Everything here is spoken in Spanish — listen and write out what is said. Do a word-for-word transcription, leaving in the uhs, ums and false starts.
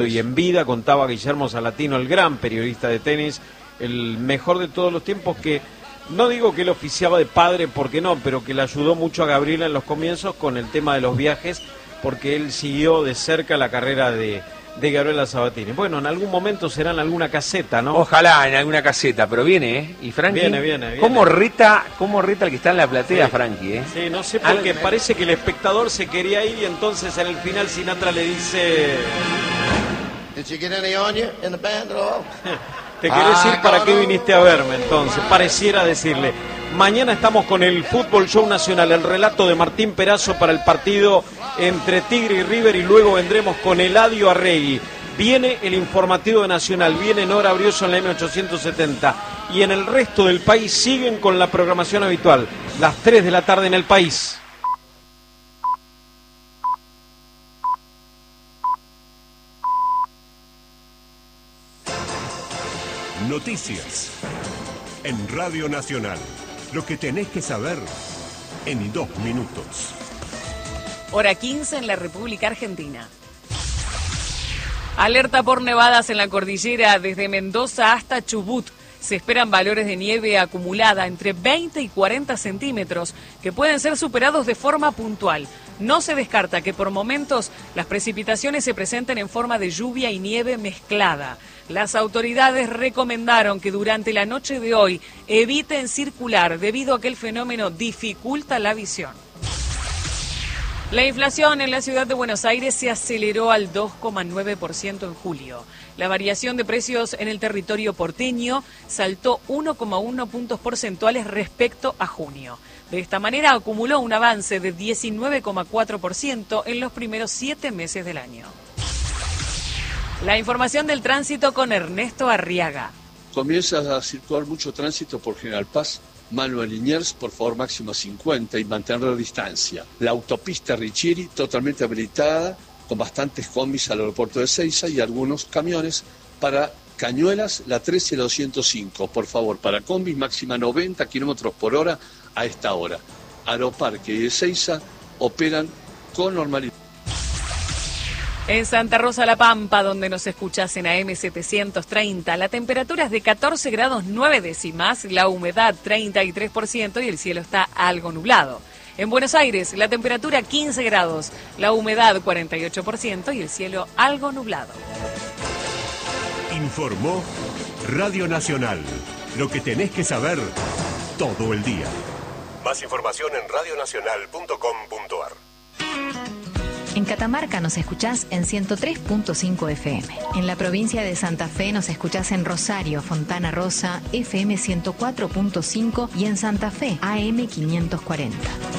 y en vida, contaba Guillermo Salatino, el gran periodista de tenis, el mejor de todos los tiempos, que no digo que él oficiaba de padre, porque no, pero que le ayudó mucho a Gabriela en los comienzos con el tema de los viajes, porque él siguió de cerca la carrera de, de Gabriela Sabatini. Bueno, en algún momento será en alguna caseta, ¿no? Ojalá en alguna caseta, pero viene, ¿eh? Y Frankie, viene, viene, viene. ¿Cómo reta, cómo reta el que está en la platea, sí. Frankie, eh? Sí, no sé por qué, parece que el espectador se quería ir y entonces en el final Sinatra le dice... Did you get any on you in the band at all? Te querés ir, ¿para qué viniste a verme? Entonces, pareciera decirle. Mañana estamos con el Fútbol Show Nacional, el relato de Martín Perazo para el partido entre Tigre y River, y luego vendremos con Eladio Arregui. Viene el informativo de Nacional, viene Nora Brioso en la M ochocientos setenta, y en el resto del país siguen con la programación habitual, las tres de la tarde en El País. Noticias en Radio Nacional. Lo que tenés que saber en dos minutos. Hora quince en la República Argentina. Alerta por nevadas en la cordillera desde Mendoza hasta Chubut. Se esperan valores de nieve acumulada entre veinte y cuarenta centímetros que pueden ser superados de forma puntual. No se descarta que por momentos las precipitaciones se presenten en forma de lluvia y nieve mezclada. Las autoridades recomendaron que durante la noche de hoy eviten circular debido a que el fenómeno dificulta la visión. La inflación en la ciudad de Buenos Aires se aceleró al dos coma nueve por ciento en julio. La variación de precios en el territorio porteño saltó uno coma uno puntos porcentuales respecto a junio. De esta manera acumuló un avance de diecinueve coma cuatro por ciento en los primeros siete meses del año. La información del tránsito con Ernesto Arriaga. Comienza a circular mucho tránsito por General Paz. Manuel Liniers, por favor, máximo cincuenta y mantener la distancia. La autopista Richieri totalmente habilitada, con bastantes combis al aeropuerto de Ezeiza y algunos camiones para Cañuelas, la trece y la doscientos cinco. Por favor, para combis máxima noventa kilómetros por hora a esta hora. Aeroparque y Ezeiza operan con normalidad. En Santa Rosa La Pampa, donde nos escuchás en A M setecientos treinta, la temperatura es de catorce grados nueve décimas, la humedad treinta y tres por ciento y el cielo está algo nublado. En Buenos Aires, la temperatura quince grados, la humedad cuarenta y ocho por ciento y el cielo algo nublado. Informó Radio Nacional. Lo que tenés que saber todo el día. Más información en radio nacional punto com punto a r. En Catamarca nos escuchás en ciento tres punto cinco F M. En la provincia de Santa Fe nos escuchás en Rosario, Fontana Rosa, F M ciento cuatro punto cinco y en Santa Fe, A M quinientos cuarenta.